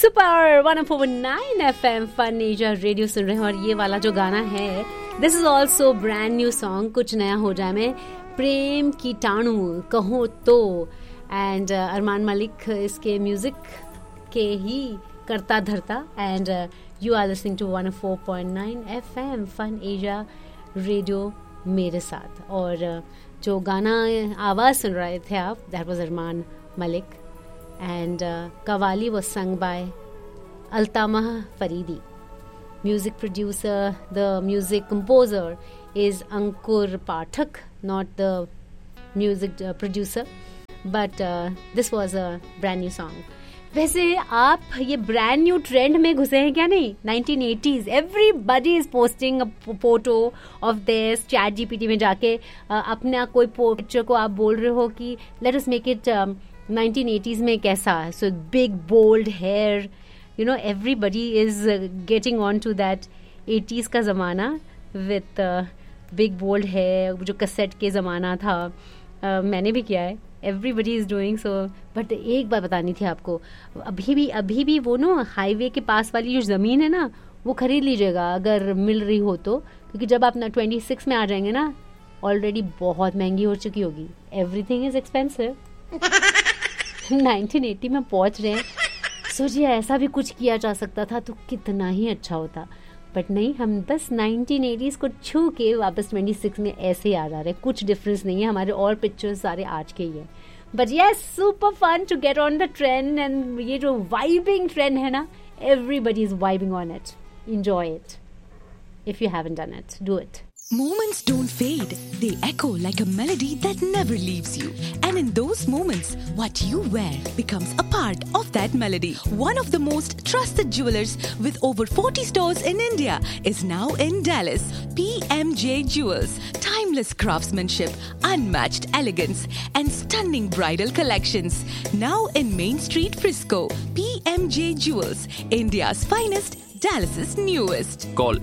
Super 104.9 FM fun Asia radio सुन रहे हैं और ये वाला जो गाना है this is also brand new song कुछ नया हो जाए में प्रेम कीटाणु कहो तो एंड अरमान मलिक इसके म्यूजिक के ही करता धरता and you are listening to 104.9 FM fun Asia radio मेरे साथ। और जो गाना आवाज़ सुन रहे थे आप that was Armaan Malik and Qawwali was sung by Altama Faridi. Music producer, the music composer is Ankur Pathak, not the music producer, but this was a brand new song. वैसे आप ये ब्रांड न्यू ट्रेंड में घुसे हैं क्या? नहीं, 1980s everybody is posting a photo of this chat GPT में जाके अपना कोई पिक्चर को आप बोल रहे हो कि let us make it 1980s में कैसा, so big bold hair, you know everybody is getting on to that 80s का ज़माना विथ बिग बोल्ड हेयर, जो कैसेट के ज़माना था। मैंने भी किया है, everybody is doing so. But एक बात बतानी थी आपको, अभी भी वो नो हाईवे के पास वाली जो ज़मीन है ना वो खरीद लीजिएगा अगर मिल रही हो तो, क्योंकि जब आप ना 26 में आ जाएंगे ना ऑलरेडी बहुत महंगी हो चुकी होगी। Everything is expensive. 1980 में पहुंच रहे हैं, सोचिए ऐसा भी कुछ किया जा सकता था तो कितना ही अच्छा होता। बट नहीं, हम बस 1980s को छू के वापस 26 में ऐसे ही आ जा रहे हैं। कुछ डिफरेंस नहीं है, हमारे और पिक्चर्स सारे आज के ही है। But yes, super fun to get on the trend and ये जो वाइबिंग ट्रेंड है ना, everybody is vibing on it. Enjoy it. If you haven't done it, do it. Moments don't fade. They echo like a melody that never leaves you. And in those moments, what you wear becomes a part of that melody. One of the most trusted jewelers with over 40 stores in India is now in Dallas. PMJ Jewels. Timeless craftsmanship, unmatched elegance, and stunning bridal collections. Now in Main Street, Frisco. PMJ Jewels, India's finest, Dallas's newest. Call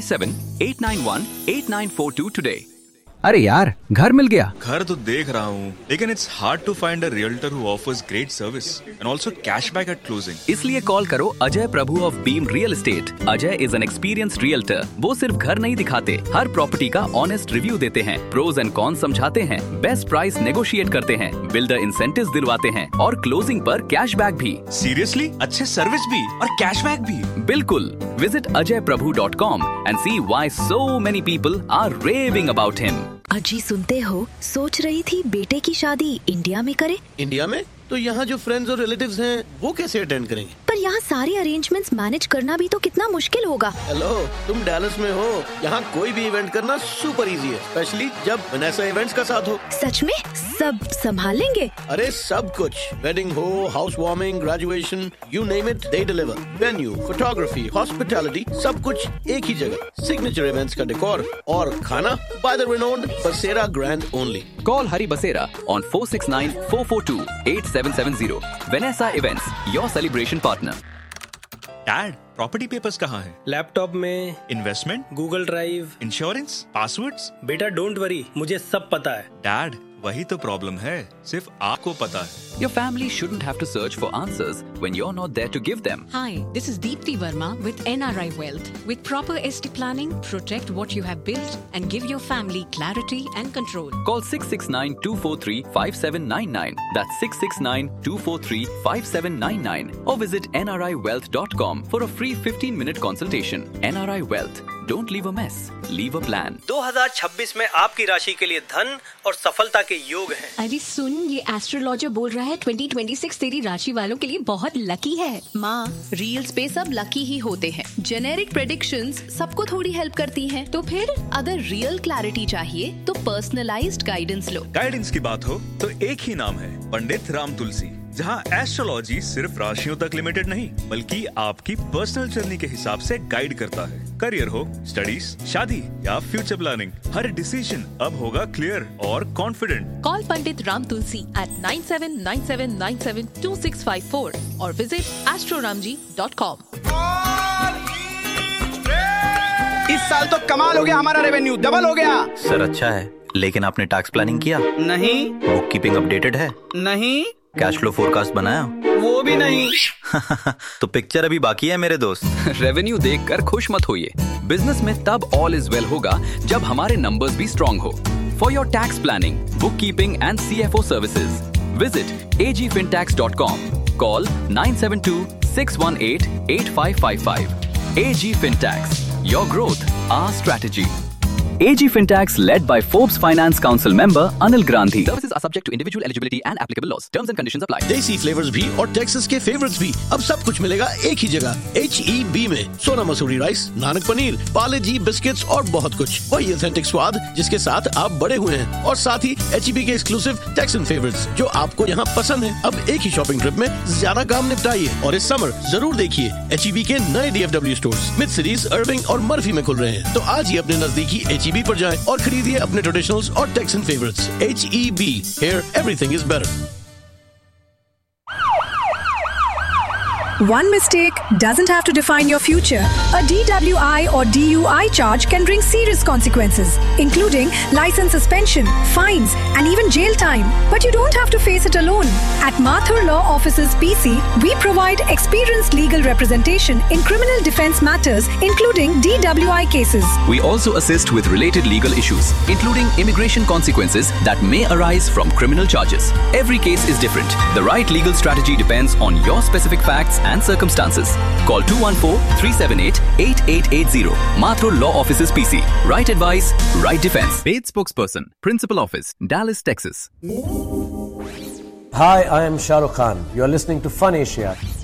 857-891-8942 today. अरे यार, घर मिल गया। घर तो देख रहा हूँ, लेकिन it's hard to find a realtor who offers great service and also cashback eight closing. इसलिए कॉल करो अजय प्रभु of beam real estate. Ajay is an experienced realtor. वो सिर्फ घर नहीं दिखाते, हर प्रॉपर्टी का ऑनेस्ट रिव्यू देते हैं, प्रोज एंड कॉन्स समझाते हैं, बेस्ट प्राइस नेगोशिएट करते हैं, बिल्डर इंसेंटिव्स दिलवाते हैं और क्लोजिंग पर कैशबैक भी। सीरियसली? अच्छे सर्विस भी और कैशबैक भी? बिल्कुल। Visit ajayprabhu.com and see why so many people are raving about him. अजी सुनते हो, सोच रही थी बेटे की शादी इंडिया में करे। इंडिया में? तो यहाँ जो फ्रेंड्स और रिलेटिव्स हैं वो कैसे अटेंड करेंगे? पर यहाँ सारे अरेंजमेंट्स मैनेज करना भी तो कितना मुश्किल होगा। हेलो, तुम डैलस में हो, यहाँ कोई भी इवेंट करना सुपर इजी है, स्पेशली जब वनेसा इवेंट्स का साथ हो। सच में? सब संभाल लेंगे? अरे सब कुछ, वेडिंग हो, house warming, graduation, you name it, they deliver. Venue, photography, hospitality, सब कुछ एक ही जगह। सिग्नेचर इवेंट्स का डेकोर और खाना बाय द रिनोन्ड बसेरा grand only. Call Hari Basera on 469-442-8770. Vanessa Events, your celebration partner. Dad, property papers कहाँ हैं? लैपटॉप में। Investment? Google drive. Insurance? Passwords? बेटा डोंट वरी, मुझे सब पता है। डैड, वही तो प्रॉब्लम है, सिर्फ आपको पता है। Your family shouldn't have to search for answers when you're not there to give them. Hi, this is Deepti Verma with NRI Wealth. With proper estate planning, protect what you have built and give your family clarity and control. Call 669-243-5799. That's 669-243-5799. Or visit nriwealth.com for a free 15-minute consultation. NRI Wealth. Don't leave a mess. Leave a plan. 2026 में आपकी राशि के लिए धन और सफलता के योग हैं। अरे सुन, ये एस्ट्रोलॉजर बोल रहा है 2026 तेरी राशि वालों के लिए बहुत लकी है। माँ, रील्स पे सब लकी ही होते हैं। जेनेरिक प्रेडिक्शंस सबको थोड़ी हेल्प करती हैं। तो फिर अगर रियल क्लैरिटी चाहिए तो पर्सनलाइज्ड गाइडेंस लो। गाइडेंस की बात हो तो एक ही नाम है, पंडित राम तुलसी, जहाँ एस्ट्रोलॉजी सिर्फ राशियों तक लिमिटेड नहीं बल्कि आपकी पर्सनल जर्नी के हिसाब से गाइड करता है। करियर हो, स्टडीज, शादी या फ्यूचर प्लानिंग, हर डिसीजन अब होगा क्लियर और confident. Call Pandit Ram Tulsi at 9797972654 और विजिट astroramji.com। इस साल तो कमाल हो गया, हमारा रेवेन्यू डबल हो गया। सर अच्छा है, लेकिन आपने टैक्स प्लानिंग किया? नहीं। बुक कीपिंग अपडेटेड है? नहीं। कैश फ्लो फोरकास्ट बनाया? वो भी नहीं। तो पिक्चर अभी बाकी है मेरे दोस्त। रेवेन्यू देखकर खुश मत होइए। बिजनेस में तब ऑल इज वेल होगा जब हमारे नंबर्स भी स्ट्रॉन्ग हो। For your tax planning, book keeping and CFO services, visit agfintax.com. Call 972-618-8555. AG Fintax. Your growth, our strategy. AG Fintax, led by Forbes Finance Council member Anil Grandhi. Services are subject to individual eligibility and applicable laws. Terms and conditions apply. देसी flavours भी और Texas के favourites भी, अब सब कुछ मिलेगा एक ही जगह, HEB में। सोना मसूरी राइस, नानक पनीर, पाले जी बिस्किट्स और बहुत कुछ। वही ऑथेंटिक स्वाद जिसके साथ आप बड़े हुए हैं, और साथ ही HEB के एक्सक्लूसिव टेक्सन फेवरेट्स जो आपको यहाँ पसंद है। अब एक ही शॉपिंग ट्रिप में ज्यादा काम निपटाइए, और इस समर जरूर देखिए HEB के नए DFW स्टोर्स मिड सिटीज, अर्विंग और मर्फी में खुल रहे हैं। तो आज ही अपने नजदीकी HEB पर जाएं और खरीदिए अपने ट्रेडिशनल्स और taxon favourites. HEB, here everything is better. One mistake doesn't have to define your future. A DWI or DUI charge can bring serious consequences, including license suspension, fines, and even jail time. But you don't have to face it alone. At Mathur Law Offices PC, we provide experienced legal representation in criminal defense matters, including DWI cases. We also assist with related legal issues, including immigration consequences that may arise from criminal charges. Every case is different. The right legal strategy depends on your specific facts and circumstances. Call 214-378-8880. Mathur Law Offices PC. Right advice, right defense. Paid spokesperson, Principal Office, Dallas, Texas. Hi, I am Shah Rukh Khan. You are listening to Fun Asia.